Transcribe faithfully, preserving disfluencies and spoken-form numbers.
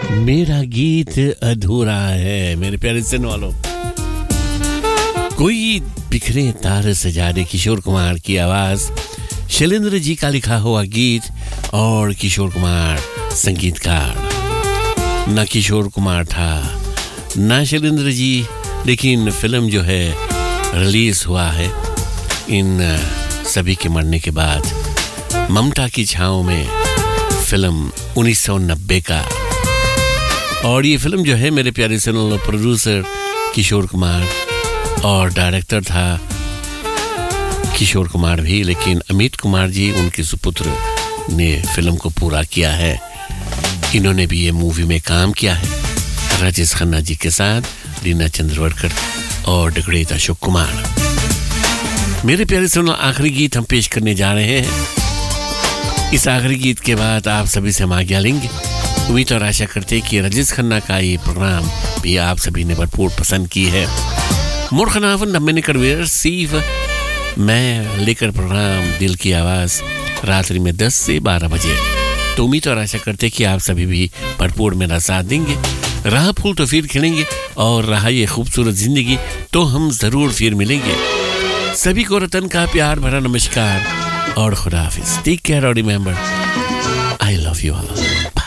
मेरा गीत अधूरा है। मेरे प्यारे सुनने वालों, कोई बिखरे तार सजा दे, किशोर कुमार की आवाज, शैलेंद्र जी का लिखा हुआ गीत और किशोर कुमार संगीतकार। ना किशोर कुमार था ना शैलेंद्र जी, लेकिन फिल्म जो है रिलीज हुआ है इन सभी के मरने के बाद। ममता की छाँव में फिल्म उन्नीस सौ नब्बे का, और ये फिल्म जो है मेरे प्यारे सुनो, प्रोड्यूसर किशोर कुमार और डायरेक्टर था किशोर कुमार भी, लेकिन अमित कुमार जी उनके सुपुत्र ने फिल्म को पूरा किया है। इन्होंने भी ये मूवी में काम किया है राजेश खन्ना जी के साथ, रीना चंद्रवरकर और द ग्रेट अशोक कुमार। मेरे प्यारे सुनो, आखिरी गीत हम पेश करने जा रहे हैं। इस आखिरी गीत के बाद आप सभी से हम आज्ञा लेंगे। उम्मीद और आशा करते हैं कि राजेश खन्ना का ये प्रोग्राम भी आप सभी ने भरपूर पसंद की है। मुर्खनावन मैंने करवेर सीव मैं लेकर प्रोग्राम दिल की आवाज़ रात्रि में दस से बारह बजे। तो उम्मीद और आशा करते हैं कि आप सभी भी भरपूर मेरा साथ देंगे। रहा फूल तो फिर खिलेंगे, और रहा ये खूबसूरत जिंदगी तो हम ज़रूर फिर मिलेंगे। सभी को रतन का प्यार भरा नमस्कार और खुदा हाफिज़। टेक केयर और remember, I love you all.